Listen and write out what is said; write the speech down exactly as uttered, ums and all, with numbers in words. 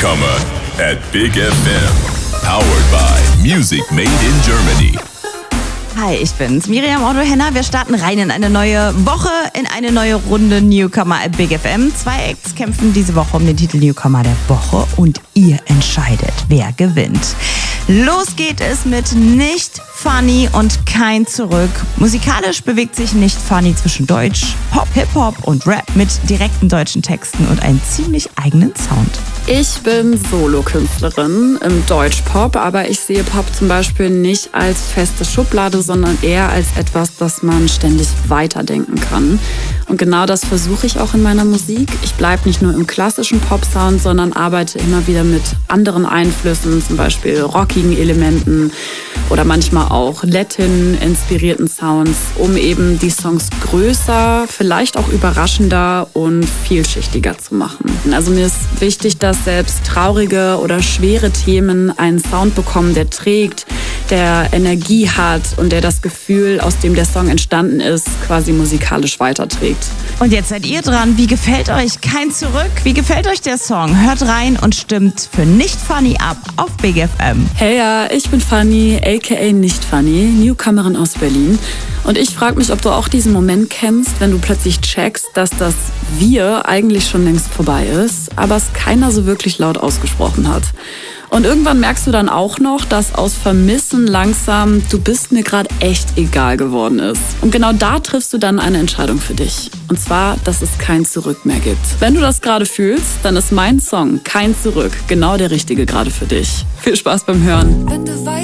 Newcomer at Big F M. Powered by Music Made in Germany. Hi, ich bin's, Miriam Otto-Henner. Wir starten rein in eine neue Woche, in eine neue Runde Newcomer at Big F M. Zwei Acts kämpfen diese Woche um den Titel Newcomer der Woche und ihr entscheidet, wer gewinnt. Los geht es mit Nicht Funny und Kein Zurück. Musikalisch bewegt sich Nicht Funny zwischen Deutsch, Pop, Hip-Hop und Rap mit direkten deutschen Texten und einem ziemlich eigenen Sound. Ich bin Solokünstlerin im Deutschpop, aber ich sehe Pop zum Beispiel nicht als feste Schublade, sondern eher als etwas, das man ständig weiterdenken kann. Und genau das versuche ich auch in meiner Musik. Ich bleibe nicht nur im klassischen Pop-Sound, sondern arbeite immer wieder mit anderen Einflüssen, zum Beispiel rockigen Elementen oder manchmal auch Latin-inspirierten Sounds, um eben die Songs größer, vielleicht auch überraschender und vielschichtiger zu machen. Also mir ist wichtig, dass selbst traurige oder schwere Themen einen Sound bekommen, der trägt, der Energie hat und der das Gefühl, aus dem der Song entstanden ist, quasi musikalisch weiterträgt. Und jetzt seid ihr dran. Wie gefällt euch Kein Zurück? Wie gefällt euch der Song? Hört rein und stimmt für Nicht Funny ab auf Big F M. Hey ja, ich bin Fanny, aka Nicht Funny, Newcomerin aus Berlin. Und ich frage mich, ob du auch diesen Moment kennst, wenn du plötzlich checkst, dass das Wir eigentlich schon längst vorbei ist, aber es keiner so wirklich laut ausgesprochen hat. Und irgendwann merkst du dann auch noch, dass aus Vermissen langsam du bist mir gerade echt egal geworden ist. Und genau da triffst du dann eine Entscheidung für dich. Und zwar, dass es kein Zurück mehr gibt. Wenn du das gerade fühlst, dann ist mein Song Kein Zurück genau der richtige gerade für dich. Viel Spaß beim Hören.